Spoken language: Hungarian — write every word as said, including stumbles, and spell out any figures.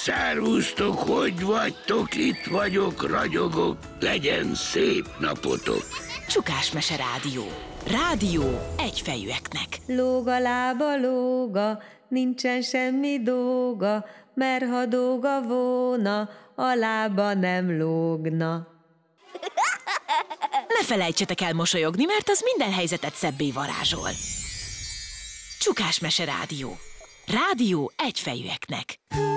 Szervusztok, hogy vagytok? Itt vagyok, ragyogok. Legyen szép napotok. Csukásmese Rádió. Rádió egyfejűeknek. Lóga lába lóga, nincsen semmi dolga, mert ha dolga volna, a lába nem lógna. Ne felejtsetek el mosolyogni, mert az minden helyzetet szebbé varázsol. Csukásmese Rádió. Rádió egyfejűeknek.